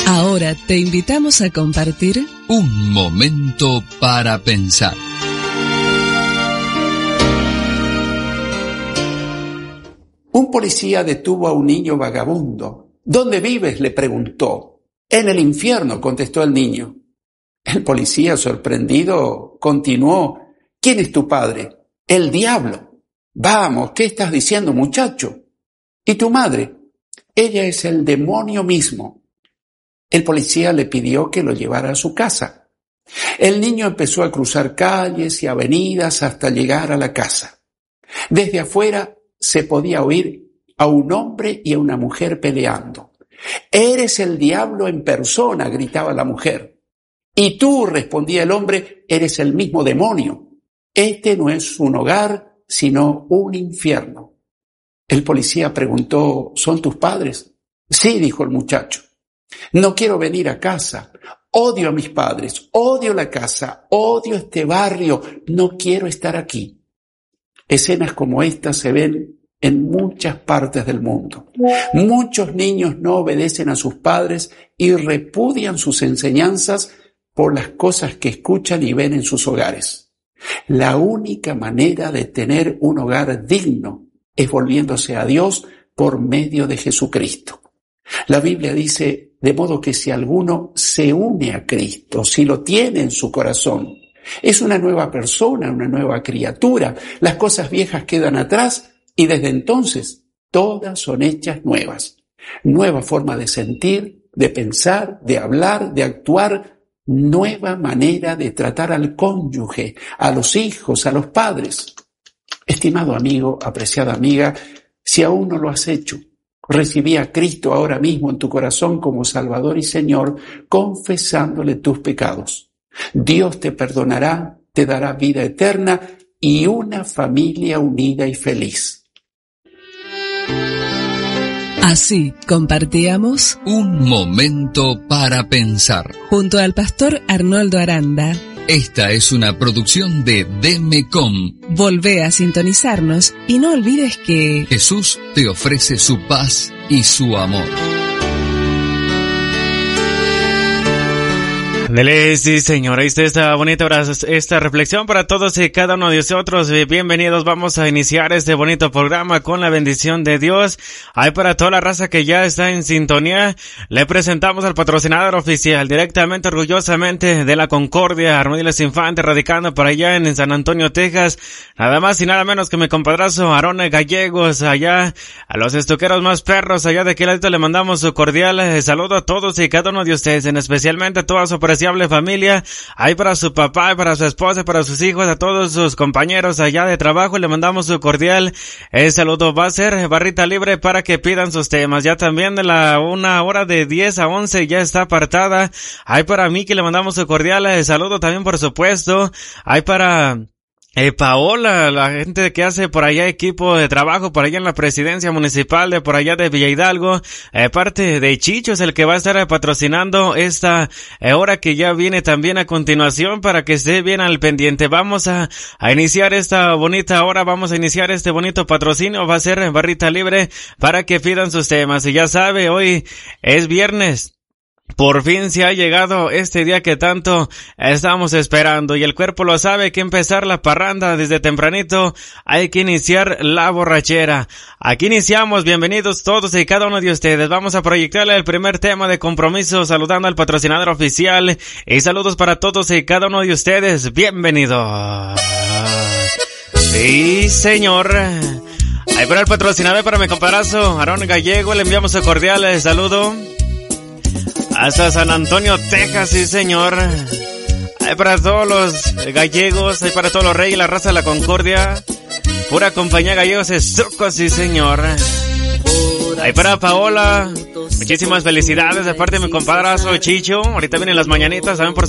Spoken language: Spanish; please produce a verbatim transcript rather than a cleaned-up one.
Ahora te invitamos a compartir un momento para pensar. Un policía detuvo a un niño vagabundo. ¿Dónde vives?, le preguntó. En el infierno, contestó el niño. El policía, sorprendido, continuó. ¿Quién es tu padre? El diablo. Vamos, ¿qué estás diciendo, muchacho? ¿Y tu madre? Ella es el demonio mismo. El policía le pidió que lo llevara a su casa. El niño empezó a cruzar calles y avenidas hasta llegar a la casa. Desde afuera se podía oír a un hombre y a una mujer peleando. «Eres el diablo en persona», gritaba la mujer. «Y tú», respondía el hombre, «eres el mismo demonio. Este no es un hogar, sino un infierno». El policía preguntó, ¿son tus padres? «Sí», dijo el muchacho. «No quiero venir a casa. Odio a mis padres, odio la casa, odio este barrio. No quiero estar aquí». Escenas como estas se ven en muchas partes del mundo. Muchos niños no obedecen a sus padres y repudian sus enseñanzas por las cosas que escuchan y ven en sus hogares. La única manera de tener un hogar digno es volviéndose a Dios por medio de Jesucristo. La Biblia dice, de modo que si alguno se une a Cristo, si lo tiene en su corazón, es una nueva persona, una nueva criatura. Las cosas viejas quedan atrás y desde entonces todas son hechas nuevas. Nueva forma de sentir, de pensar, de hablar, de actuar. Nueva manera de tratar al cónyuge, a los hijos, a los padres. Estimado amigo, apreciada amiga, si aún no lo has hecho, recibí a Cristo ahora mismo en tu corazón como Salvador y Señor, confesándole tus pecados. Dios te perdonará, te dará vida eterna y una familia unida y feliz. Así compartíamos Un momento para pensar. Junto al pastor Arnoldo Aranda. Esta es una producción de Demecom. Volvé a sintonizarnos y no olvides que Jesús te ofrece su paz y su amor. Dele, sí, señor, ahí está esta bonita hora, esta reflexión para todos y cada uno de nosotros. Bienvenidos, vamos a iniciar este bonito programa con la bendición de Dios. Ahí para toda la raza que ya está en sintonía, le presentamos al patrocinador oficial, directamente, orgullosamente, de la Concordia, Armediles Infante, radicando por allá en San Antonio, Texas. Nada más y nada menos que mi compadrazo Aarón Gallegos, allá, a los estuqueros más perros, allá de aquel lado le mandamos su cordial saludo a todos y cada uno de ustedes, en especialmente a toda su apreciable familia, ahí para su papá, para su esposa, para sus hijos, a todos sus compañeros allá de trabajo, le mandamos su cordial el saludo. Va a ser barrita libre para que pidan sus temas. Ya también de la una hora de diez a once ya está apartada. Ahí para mí que le mandamos su cordial el saludo también, por supuesto. Ahí para Eh, Paola, la gente que hace por allá equipo de trabajo por allá en la presidencia municipal de por allá de Villa Hidalgo, eh, parte de Chicho es el que va a estar patrocinando esta eh, hora que ya viene también a continuación para que esté bien al pendiente. Vamos a, a iniciar esta bonita hora, vamos a iniciar este bonito patrocinio, va a ser barrita libre para que pidan sus temas. Y ya sabe, hoy es viernes. Por fin se ha llegado este día que tanto estamos esperando y el cuerpo lo sabe, que empezar la parranda desde tempranito, hay que iniciar la borrachera. Aquí iniciamos, bienvenidos todos y cada uno de ustedes. Vamos a proyectarle el primer tema de compromiso saludando al patrocinador oficial y saludos para todos y cada uno de ustedes. Bienvenidos. Sí, señor. Ahí para el patrocinador, para mi comparazo Aarón Gallego, le enviamos un cordial saludo. Hasta San Antonio, Texas, sí señor. Hay para todos los gallegos, hay para todos los reyes, la raza de la Concordia. Pura compañía gallegos, estucos, sí señor. Hay para Paola, muchísimas felicidades de parte de mi compadre Chicho. Ahorita vienen las mañanitas, saben por